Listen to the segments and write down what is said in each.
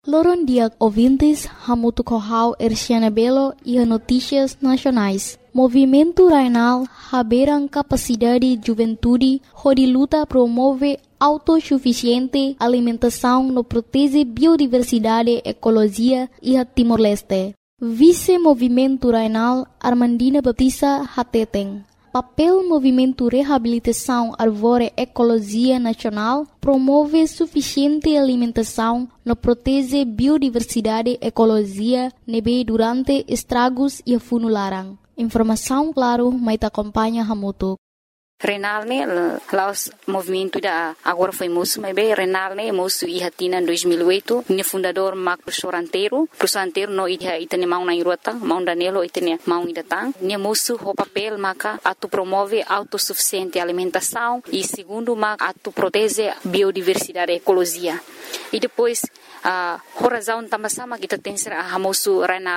Loron dia ouvintes, Hamutu Kohau Erciana Belo e a Notícias Nacionais. Movimento Rainal haberam capacidade juventude, onde luta promove autossuficiente alimentação no protege biodiversidade, ecologia e a Timor-Leste. Vice-Movimento Rainal Armandina Batista Hateteng. Papel Movimento Reabilitação Arvore Ecologia Nacional promove suficiente alimentação no protege biodiversidade ecologia nebe durante estragos e funularan. Informação claro, mas acompanha Hamutu. Renal ne laos movimento da agora foi moço, mas bem Renal ne moço e hatina em 2008 ne fundador Marco Soranteiro no itene mau na irota mau Danilo itene mau idatang ne moço o papel maka atu promove autossuficiente alimentação e segundo maka atu protege biodiversidade ecologia e depois a razão também sama kita tem ser a moço Renal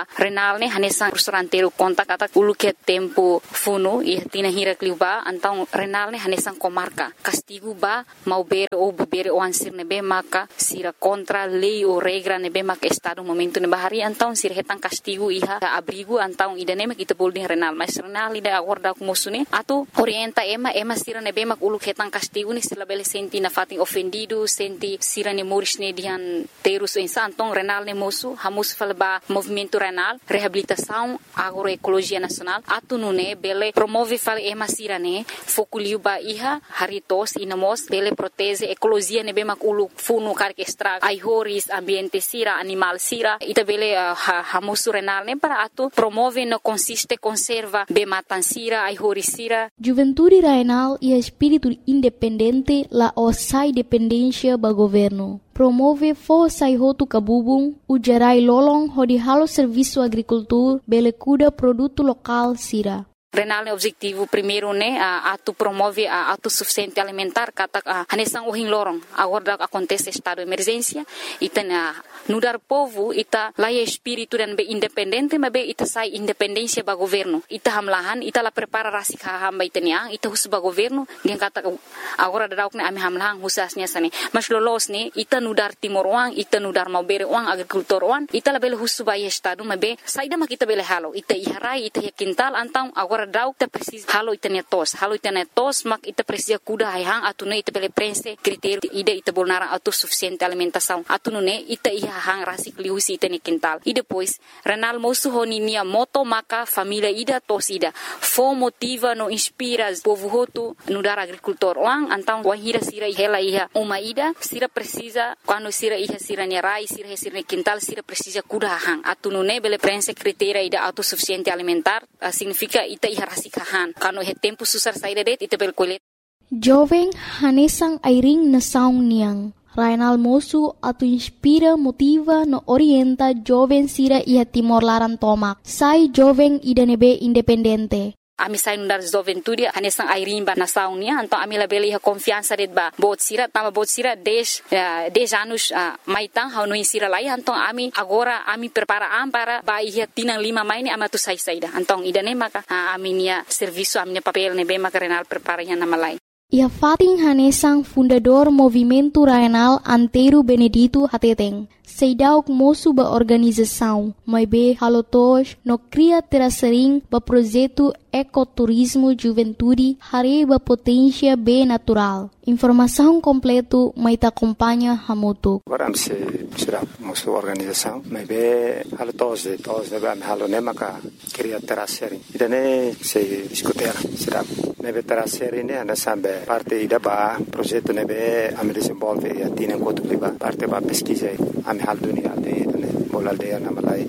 ne hanesan Soranteiro conta kata ulu que tempo funo e hatina hira kliuba então Renal ne hanesan comarca castigo ba mau ber ou beber o ansir nebe maka sira contra lei ou regra nebe maka estado momento ne bahari então sira hetan castigo iha abrigo então idane kita boleh Renal mas Renal ida agora com moço ne atu orienta ema sira nebe maka ulu hetan castigo ni sila bele senti na fatin ofendido senti sira ne moris ne dian terus então Renal ne moço hamus falba movimento Renal reabilitação agroecologia nacional atu nune bele promove fal ema sira ne fokuliu ba iha haritos inamos bele protege ecologia ne bemak ulu funu karke extra aihoris ambiente sira animal sira ita bele hamusu Renal ne para atu promove no consiste conserva be matan sira aihoris sira Juventude Rainal e espírito independente la osai dependência ba governo promove força e roto cabubung ujarai lolong hodi halo serviço agricultura bele cuida produto local sira Renal ne objetivo primeiro ne atu promove a autossuficiente alimentar kata hanesang uhing lorong agora acontece estado de emergência ita nudar povo ita laia espírito dan be independente mabe ita sai independência ba governo ita hamlahan ita la prepara rasik hamba itania ita hus ba governo dia kata agora dauk ne ami hamlahan husasnya sane mas lolos ne ita nudar timor wang ita nudar mau bere wang agricultor wang ita la bele hus ba estado mabe sai da makita bele halo ita iharai ita yakintal antang agora dauk ta precis halo itania tos mak ita precisa kuda hang atune ita bele prense critério ida ita bolnara autossuficiente alimentação atune ita hang rasik liusi itani quintal e depois Renal moço honinia moto maka família ida tos ida fo motiva no inspira povo hotu no dar agricultor lang antang wahira sira hela iha uma ida sira precisa quando sira iha sira ne rai sira quintal sira precisa kuda hang atune bele prense critério ida autossuficiente alimentar significa ita iha rasik hang quando he tempo susar saída det ita bel colet jovem hanesang airing na saung niang Rainal moço atu inspira, motiva, no orienta jovem sira ia Timor Laran tomak. Sai jovem ida nebe independente. Ami sai nundar juventude hanesang airin ba nasaun niya então ami labele iha confiança det ba bot sira 10 anos maitang hau no sira lai então ami agora ami prepara para ba iha tinang 5 mai ni amatu sai saida então ida ne maka ami nia serviço ami papel ne be maka Renal prepara iha nama lai Ia Fatin Hanesang, fundador Movimento Rainal Antero Benedito Hateteng. Seidauk moço ba organização, mas be halotos no cria terasering ba projeto ecoturismo juventude hare ba potência be natural. Informação completo mas acompanha Hamutu. Agora se será moço organização, mas be halotos de ba halone maka cria terasering. Idane se discutir será nebe terasering ne ana sambe parte ida ba projeto nebe am desenvolve e atina enquanto liba parte ba pesquisa hal dunia de bola aldeia na Malai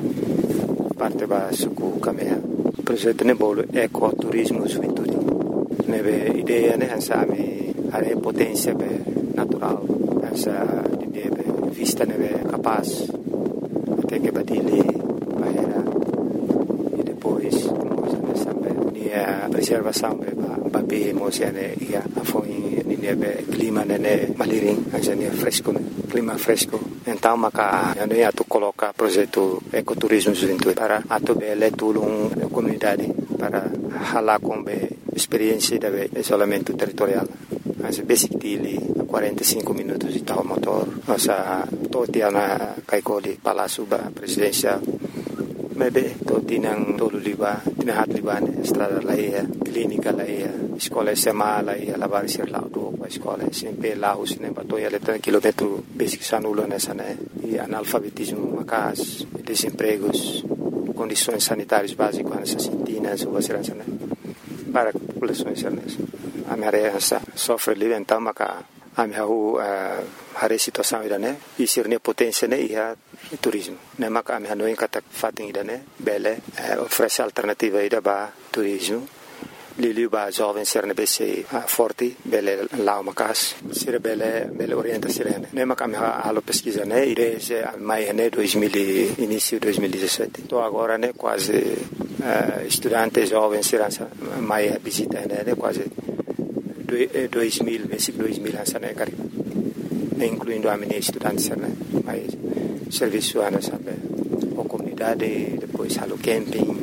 parte ba suku kamea projeto ne bolo ecoturismo juventude nebe ideia ne ansami are potência be natural essa ideia be vista nebe capaz até que badile bahera e depois nós sabe a preservação be babi emocione ia afoi nebe clima ne maliring ajane fresco clima fresco então maka ando ia tu coloca projeto ecoturismo juventude para atu bele tulung comunidade para hala com experiência de isolamento territorial as basic dele 45 minutos de tal motor Masa toti ana kaikoli Palácio Presidencial. Maybe toti nang tolu liba, tinahat liba estrada laia, clínica laia, escola SMA laia, lavar ser lá do escola sempre lá os nem batoia letra quilômetro basic sanulo nessa né e analfabetismo macas, desempregos, condições sanitárias básicas nessa sentina, sua segurança né para a população nessa. A minha sofre livre então maca a minha a situação ida né e ser ne potência né e turismo né maca a minha não encata fatem ida né bele oferece alternativa ida ba turismo Lili ba jovem ser ne bese forte bele lá uma casa ser bele orienta sirene né maca a minha alo pesquisa né ide mai né 2000 início 2017 então agora né quase estudante jovem ser mai visita né quase 2000, versículo 2000 né, cara, incluindo a minha estudante, né, mas serviço a comunidade, depois ao camping,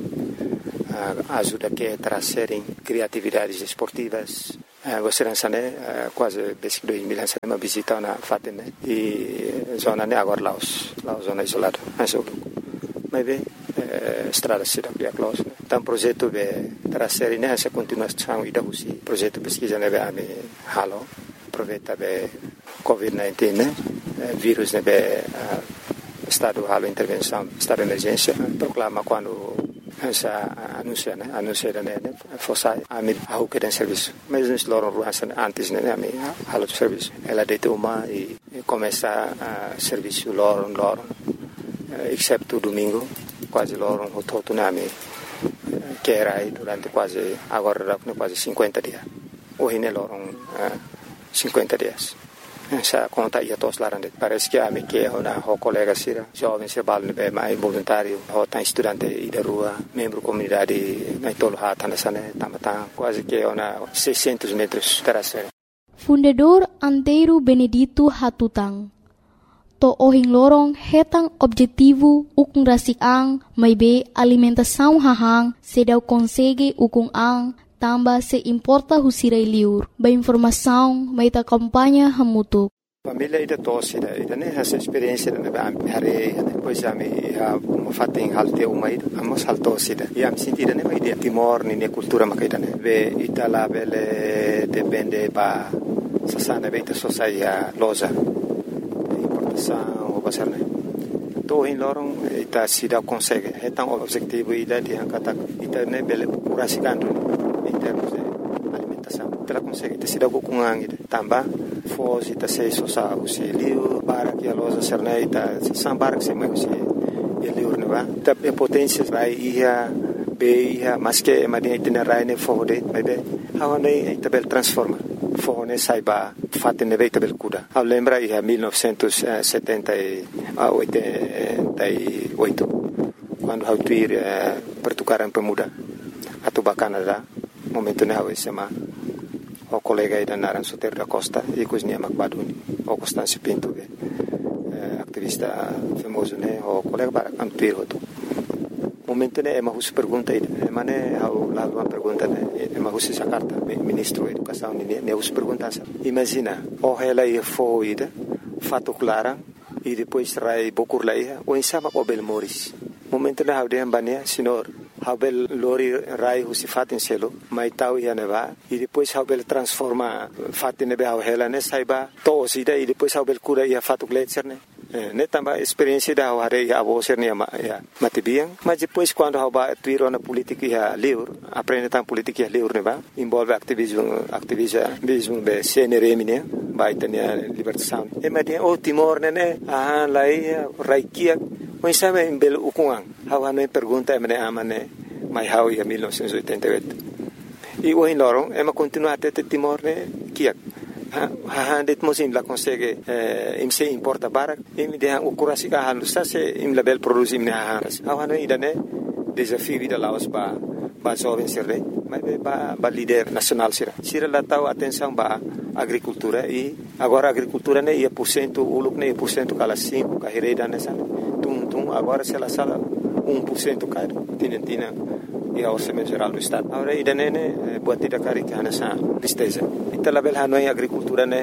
ajuda que trazerem criatividades esportivas, você né, quase versículo 2000 né, uma visita na Fatem, né, e zona né agora Laos zona isolada, mas bem estrada cidade a close então projeto de trazer nessa continuação e da projeto pesquisa né be halo aproveita be COVID-19 né vírus né be estado halo intervenção estado de emergência proclama quando essa anuncia né fosse a mim ao que tem serviço mas nós loram ruas antes né a mim halo de serviço ela deita uma e começa a serviço loram exceto domingo quase loro un totunami che era durante quasi agora quase 50 dias hoje ne loro 50 dias essa conta ia tos larande parece que a me que ona o colega sira jovem se balne be mai voluntário o tan estudante da rua membro comunidade na tolo hata nasane tamata quase que ona 600 metros terasere Fundador Antero Benedito Hatutang to ohing lorong hetang objetivo ukung rasik ang may be alimentação hahang sedaw konsege ukung ang tamba se importa husiray liur ba informação may ta kampanya hamutuk. Família ida tosse ida né essa experiência da hare depois a me fatem halte uma ida amos haltosse ida e am sentida né ida timor ni cultura makaida né ve itala bele depende ba sasana beita sociedade loja o basar né to in lorong ita sida consegue hetang objetivo ida di angkata ita ne bele kurasikan em termos de alimentação ela consegue ita sida kukungang ida tamba fos ita sei sosa usi liu para que a loja serna ita sambar que se mai usi liu ne ba ita potência vai ia be ia mas que madia ita rai ne fode mai be hawane ita bel transforma fone saiba fatte ne veita bel kuda a lembra ia 1978 quando hau tuir pertukaran pemuda atau Canada momento ne hau SMA o colega ida naran Soter da Costa e cosnia Macbaduni o Constâncio Pinto activista famoso ne o colega para antuir hoto momento ne ema hus pergunta ida ema ne hau la uma pergunta ne ema hus essa carta ministro da educação ne hus pergunta imagina o ela ia foi ida fato clara e depois rai bokur laia o insama o bel moris momento ne hau de ambania senhor hau bel lori rai hus fatin selo mai tau ia neva e depois hau bel transforma fatin ne hau ela ne saiba to sida e depois hau bel cura ia fato gletser ne tambah experiência da hari a você ne matibiang mas depois quando hau ba tuiro na política ia livre aprende tam política ia livre ne ba envolve ativismo be CNRM ne ba itania libertação e madia o Timor ne lai raikia mas sabe em belo ukuang hau ne pergunta me amane mai hau ia 1988 e o em lorong ema continua até Timor ne kiak det mosim la consegue im se importa barak im de o kurasi ka halus sa se im label produce im ne hanas awana idane desafio da laos ba jovem sirre mas ba líder nacional sira la tau atenção ba agricultura e agora agricultura ne ia % uluk ne % kala 5 ka hereda nessa tum agora se la sala 1% caro tinentina e a orçamento geral do estado agora idane ne buat tidak kari kana sa listeza ita label hanoi agricultura ne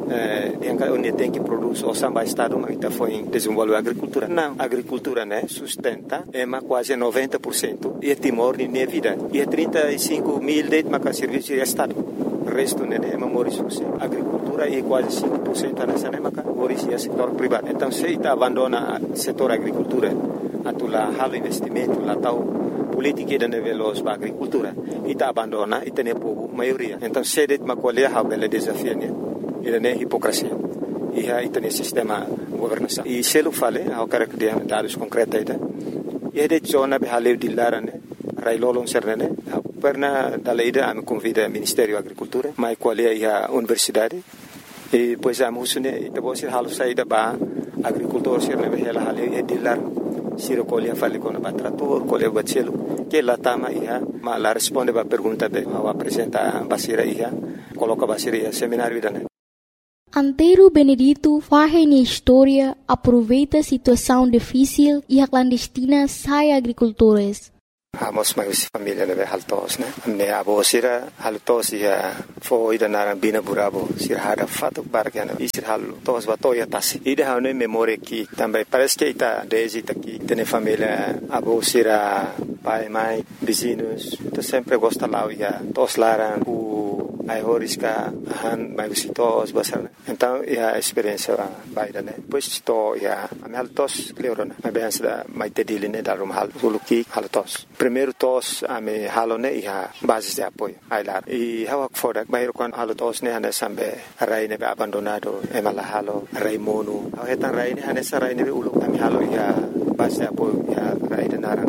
onde tem que produzir o samba estado, mas está foi desenvolver a agricultura. Não, a agricultura, né, sustenta quase 90% e Timor nem vida. E 35 mil de serviço de estado. O resto é memória a agricultura e quase 5% nessa época é setor privado. Então se está abandona o setor agricultura, atula halo investimento, lá tal política de nível da agricultura, e está abandona e tem povo maioria. Então se det macolher a bela desafio né, ele é hipocrisia. E aí tem sistema governação. E se ele fala, eu quero que dê dados concretos aí, e de zona be haleu de lara né, railolong serne perna dalaida am convida Ministério da Agricultura, mai qualia a universidade e pois a musune ita bosir halu saída ba agricultor serne be hela haleu e de lar siro colia fale com o trator, colia bacelo que lá tama ia ma la responde ba pergunta be ao apresenta basira ia coloca basira ia seminário da né. Antero Benedito faz na história, aproveita a situação difícil e a clandestina sai agricultores. Amos mais família né haltos né me abo sira haltos ia foi da narambina burabo sira hada fato bargana e sira haltos batoya tasi ida hane memória que também parece que está desde aqui tem família abo sira pai mãe vizinhos tu sempre gosta lá ia tos laran ai horiska han mai visitos basar então a experiência vai da né depois to ia am haltos leorona mas bem da mai tedile né da rumhal suluki haltos primeiro tos ame halone ia base de apoio ai lá e hawa foda mai kon haltos ne hane sambe rai ne abandonado emala halo rai monu hetan rai ne hane sarai ne ulu ame halo ia base de apoio ia rai de naran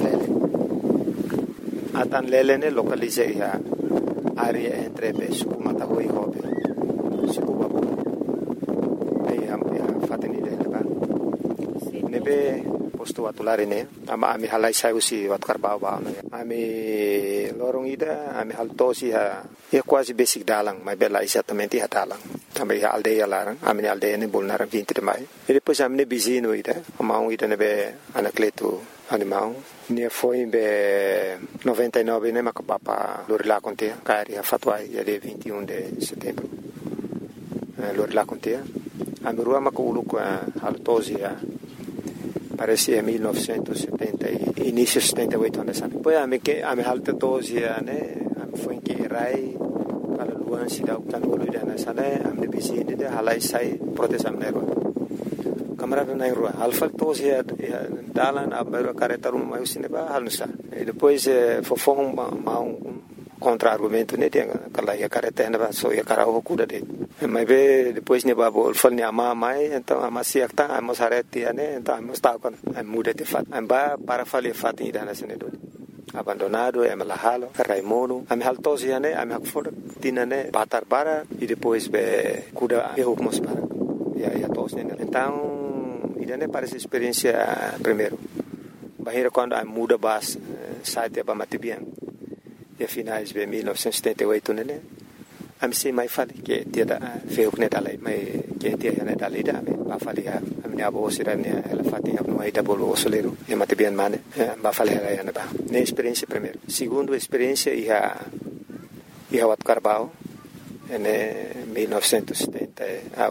atan lele ne localize ia área entre suku matahui hobe suku babu ai am fateni de leba nebe posto atulare ne ama ami halai sai usi wat karbau ba ami lorong ida ami haltosi ha e quase basic dalang mai bela exatamente ha dalang também a aldeia larang ami aldeia ne bolnar 20 de mai e depois ami ne bizino ida ama ida nebe anacleto animal ne foi em 99 né mas papa lorila contia cari a fatwa dia 21 de setembro lorila contia a rua maculu com a altosia parecia 1970 início 78 anos depois a me altosia né foi em que rai para luan cidade tanolo ida na sana a me bizine de halai sai proteção nero camarada na rua alfa tos ya dalan abero careta rum mais cineba halnusa depois fofong contra argumento né tem aquela ya careta na so ya carao cuda de mas depois ne babo fal ne ama mai então ama siakta amos hareti né então amos ta con muda de fat amba para fale fat ida na senedo abandonado emela halo raimono am haltos ya né am hakfor tinane batar bara e depois be cuda eu mos para ya tos né então idane parece experiência primeiro bahira quando a muda bas site ba matibian e finais de 1978 né am sei mai fale que dia da feu né dalai mai que dia né dalai da ba fale a minha avó sira né ela fatinha no aí da bolo solero e matibian mane ba fale ela né ba né experiência primeiro segundo experiência ia wat carbao né 1970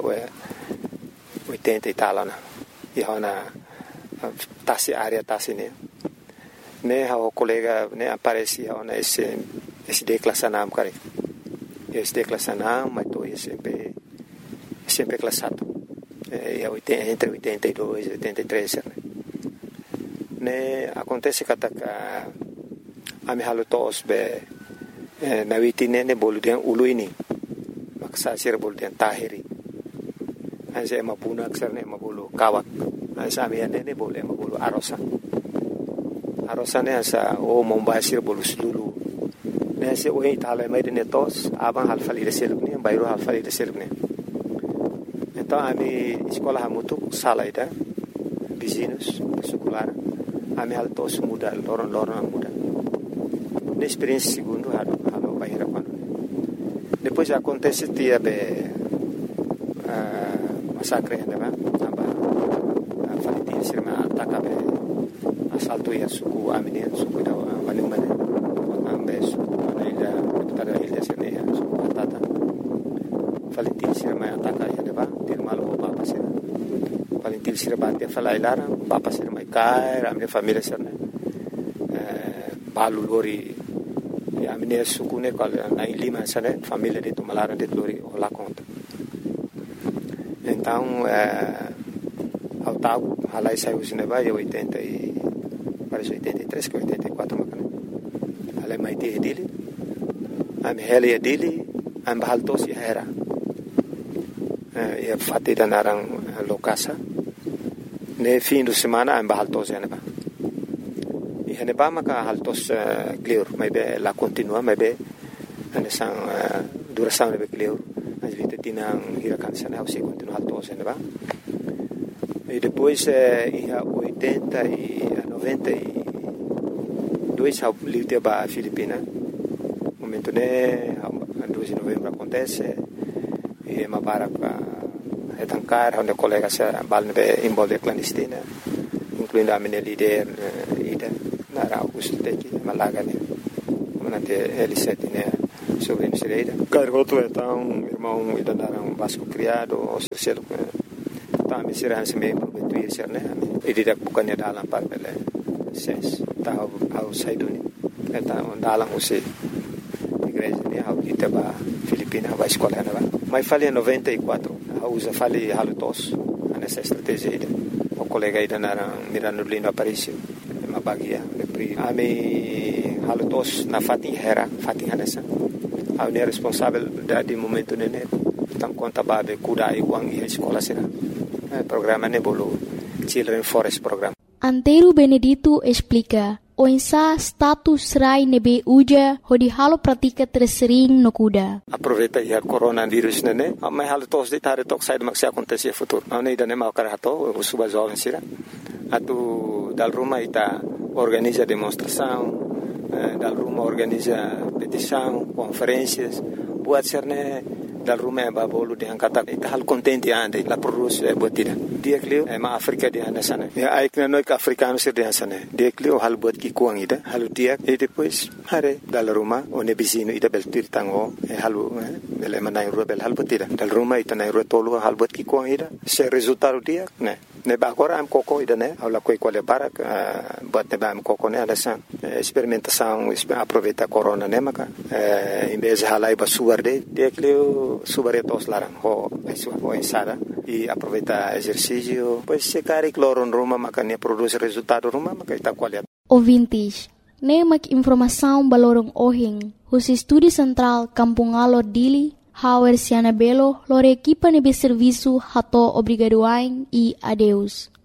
80 e tal né e hona tasi área tasi ne o colega ne aparecia ona esse declassanam cara esse declassanam mas tô sempre classado entre 82 e 83 ne acontece que a me halutos be na witine ne boludian uluini maksa sir boludian tahiri asa mapuna aksarne mabulu kawak asa miane ne boleh mabulu arosa ne asa mombasir bolu sulu ne se o itala mai de netos abang halfali de selubni bayro halfali de selubni então ami escola hamutu salaida vizinhos secular ami altos muda loron muda ne experiência segundo halo bayra quando depois acontece dia massacre né aba falitin sirma ataka be assalto ya suku amini suku da manimane ambe suku ida tada ilha sirne suku atata falitin sirma ataka Valentil Sirabati a falar lá, papa ser mai kai, a minha família ser né, balu lori, a minha suku né, qual na Lima ser né, família de Tumalara de lori o lá conta. Então, ao tal, halai saiu se neva e 80 e parece 83 que 84 macana. Halai mai te dele, a minha heli dele, a bahal tos e era. E fatti da narang lokasa ne fim de semana em bahaltos já neba e neba maka haltos clear mas be la continua mas be anesang duração nebe clear mas vite tinang hirakan sana se continua haltos já neba e depois ia 80 e 92 ao livre ba Filipina momento ne 2 de novembro acontece e mabarak etankar onde colegas balne envolve clandestina incluindo a minha líder ida na Augusto Teki Malaga né manante L7 né sobre Nigeria garoto então irmão ida naram Vasco criado o social tá me será se me prometer ser né e ida bukannya dalam papel ses tá outside ni então dalam usi igreja né ao ita ba Filipina vai escola né mas falei 94 usa falei halutos nessa estratégia aí o colega aí na Mirano Lindo Aparício uma bagia a me halutos na Fatin Hera Fatin Hanessa a unir responsável de momento nene então conta babe cuida e uang e escola será programa nebolo Children Forest Program. Antero Benedito explica o insa status rai nebe uja hodi halo pratika tersering no kuda. Aproveita ya coronavírus nene, mas halo tos de tare tok sai maksi acontecer futuro. Não ida nem mau karato, o suba jovem sira. Atu dal Roma ita organiza demonstração, dal Roma organiza petição, conferências, buat serne dal Roma é babolo de angkata ita hal contente ande la produz botida. Dia klio ma Afrika di anda sana. Ya ai kna noi ka africano sir di sana. Dia klio hal bot ki kuang ida halu dia e depois hare dal Roma one bisino ida bel tirtango halu bele manai rubel hal botida. Dal Roma ita nai rotolo hal bot ki kuang ida. Se resultado dia ne ba agora am coco ida ne ala coi quale barak bot ne ba am coco ne ala san experimentação aproveita corona ne maka em vez halai ba suarde dia klio subaretos larang ho ensada e aproveita exercício pois se cari cloro em Roma maka ne produz resultado Roma maka ita qualidade. Ouvintes, nemak informação balorong ohing, os estúdio central Kampung Alor Dili, Hauer Siana Belo, lore equipa nebe serviço hato obrigadoain e adeus.